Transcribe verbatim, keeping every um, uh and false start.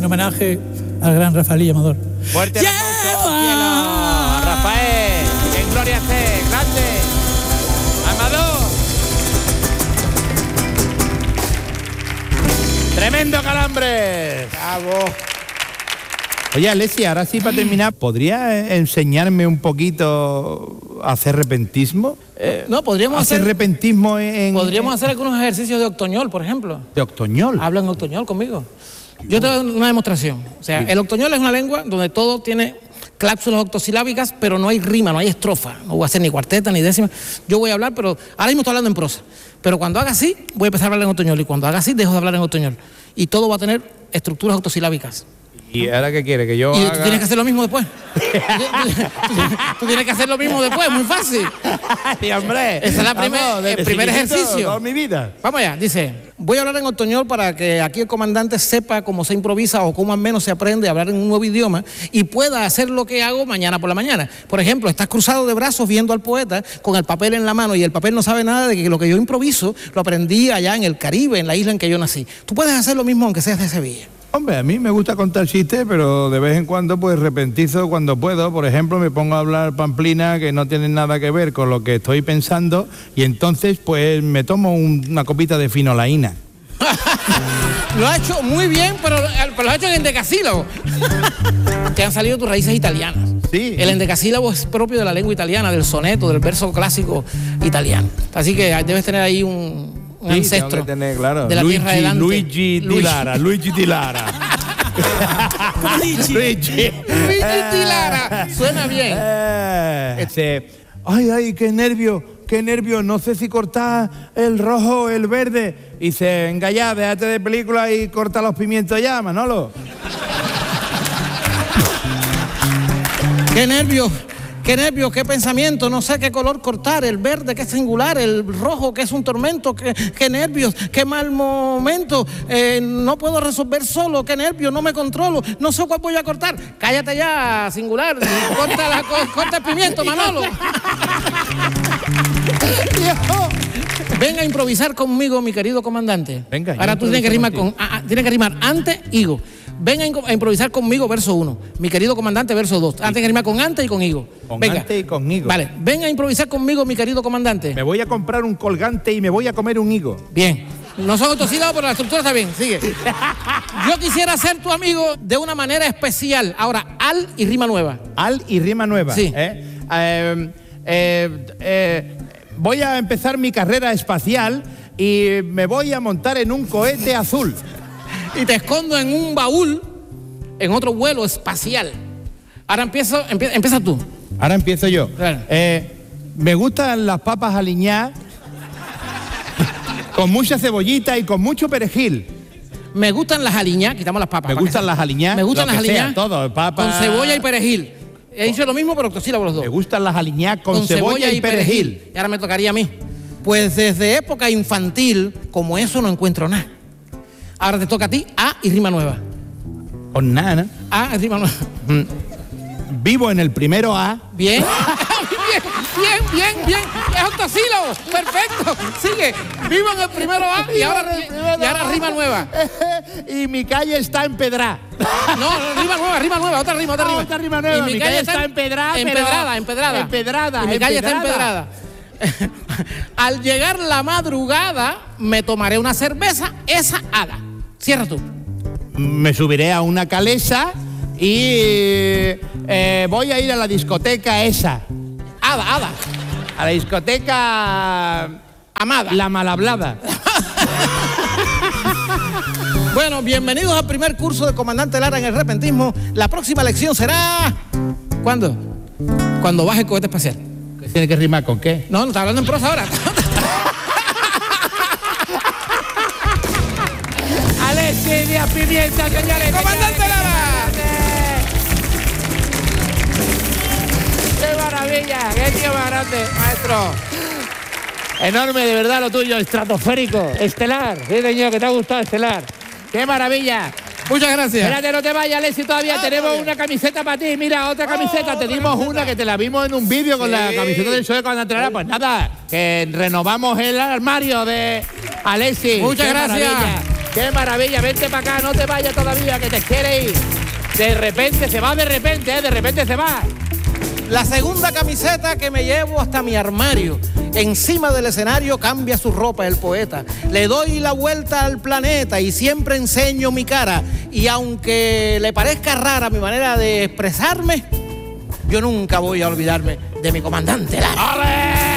en homenaje al gran Rafael Amador. Fuerte el aplauso al cielo, Rafael, en gloria esté, grande, Amador. Tremendo calambre. Bravo. Oye, Alessia, ahora sí para terminar, ¿podría enseñarme un poquito a hacer repentismo? Eh, no, podríamos hacer... hacer repentismo en... Podríamos hacer algunos ejercicios de octoñol, por ejemplo. ¿De octoñol? Habla en octoñol conmigo. Yo te doy una demostración. O sea, sí. El octoñol es una lengua donde todo tiene cláusulas octosilábicas, pero no hay rima, no hay estrofa. No voy a hacer ni cuarteta ni décima. Yo voy a hablar, pero ahora mismo estoy hablando en prosa. Pero cuando haga así, voy a empezar a hablar en octoñol. Y cuando haga así, dejo de hablar en octoñol. Y todo va a tener estructuras octosilábicas. ¿Y ahora qué quiere? ¿Que yo y haga...? tú tienes que hacer lo mismo después. Tú tienes que hacer lo mismo después, muy fácil. Sí, hombre. Esa es la primer, Vamos, el primer ejercicio. Toda mi vida. Vamos allá, dice, voy a hablar en octoñol para que aquí el comandante sepa cómo se improvisa o cómo al menos se aprende a hablar en un nuevo idioma y pueda hacer lo que hago mañana por la mañana. Por ejemplo, estás cruzado de brazos viendo al poeta con el papel en la mano y el papel no sabe nada de que lo que yo improviso lo aprendí allá en el Caribe, en la isla en que yo nací. Tú puedes hacer lo mismo aunque seas de Sevilla. Hombre, a mí me gusta contar chistes, pero de vez en cuando pues repentizo cuando puedo. Por ejemplo, me pongo a hablar pamplina que no tienen nada que ver con lo que estoy pensando y entonces pues me tomo un, una copita de finolaína. Lo ha hecho muy bien, pero, pero lo ha hecho en endecasílabo. Te han salido tus raíces italianas. Sí. El endecasílabo es propio de la lengua italiana, del soneto, del verso clásico italiano. Así que debes tener ahí un... un sí, ancestro tener, claro. de la Luigi, tierra delante. Luigi Di Lara, Luigi Di Lara. Luigi. Luigi. Luigi Di Lara. Suena bien. Eh, este, ay, ay, qué nervio, qué nervio. No sé si cortar el rojo o el verde. Y se engallá, déjate de película y corta los pimientos ya, Manolo. Qué nervio. Qué nervios, qué pensamiento, no sé qué color cortar, el verde que es singular, el rojo que es un tormento, qué, qué nervios, qué mal momento, eh, no puedo resolver solo, qué nervios, no me controlo, no sé cuál voy a cortar. Cállate ya, singular, corta, la, corta el pimiento, Manolo. Venga a improvisar conmigo, mi querido comandante. Venga. Ahora tú tienes que rimar con, ah, tienes que rimar ante, higo. Venga a improvisar conmigo, verso uno. Mi querido comandante, verso dos. Antes que rimar con ante y con higo. Con venga. ante y con higo. Vale, venga a improvisar conmigo, mi querido comandante. Me voy a comprar un colgante y me voy a comer un higo. Bien. No son autosílabos, pero la estructura está bien. Sigue. Yo quisiera ser tu amigo de una manera especial. Ahora, al y rima nueva. Al y rima nueva. Sí. ¿Eh? Eh, eh, eh, voy a empezar mi carrera espacial y me voy a montar en un cohete azul. Y te escondo en un baúl, en otro vuelo espacial. Ahora empiezo, empie, empieza tú. Ahora empiezo yo. Claro. Eh, me gustan las papas aliñadas, con mucha cebollita y con mucho perejil. Me gustan las aliñadas, quitamos las papas. Me gustan que... las aliñadas. Me gustan las aliñadas. Todo, papas. Con cebolla y perejil. He dicho lo mismo, pero octosílabos los dos. Me gustan las aliñadas con, con cebolla, cebolla y, y perejil. perejil. Y ahora me tocaría a mí. Pues desde época infantil, como eso no encuentro nada. Ahora te toca a ti, A y rima nueva. Con nada, ¿no? A y rima nueva. Mm. Vivo en el primero A. Bien. bien, bien, bien, bien. Es octosílabo. Perfecto. Sigue. Vivo en el primero A y ahora, y ahora rima nueva. Y mi calle está empedrada. No, rima nueva, rima nueva, otra rima, otra rima. Otra rima nueva. Y mi, mi calle, calle está, está empedrada, empedrada, empedrada. Empedrada. Y mi calle está empedrada. Al llegar la madrugada, me tomaré una cerveza, esa hada. Cierra tú. Me subiré a una calesa y eh, voy a ir a la discoteca esa. Hada, hada. A la discoteca... Amada. La Malhablada. Bueno, bienvenidos al primer curso de Comandante Lara en el repentismo. La próxima lección será... ¿Cuándo? Cuando baje el cohete espacial. ¿Tiene que rimar con qué? No, no está hablando en prosa ahora. Alessia Díaz Pimienta, señores. ¡Comandante Lara! ¡Qué maravilla! ¡Qué tío más grande, maestro! Enorme, de verdad, lo tuyo. Estratosférico, estelar. Sí, señor, que te ha gustado, estelar. ¡Qué maravilla! Muchas gracias. Espérate, no te vayas, Alessia, todavía ah, tenemos todavía. una camiseta para ti. Mira, otra camiseta. Oh, te dimos camiseta. una que te la vimos en un vídeo con sí. la camiseta del show de Comandante Lara. Pues nada, que renovamos el armario de Alessia. Muchas ¡Qué gracias. maravilla! ¡Qué maravilla! Vente para acá, no te vayas todavía, que te quiere ir. De repente, se va de repente, ¿eh? De repente se va. La segunda camiseta que me llevo hasta mi armario. Encima del escenario cambia su ropa el poeta. Le doy la vuelta al planeta y siempre enseño mi cara. Y aunque le parezca rara mi manera de expresarme, yo nunca voy a olvidarme de mi comandante Lara. ¡Ale!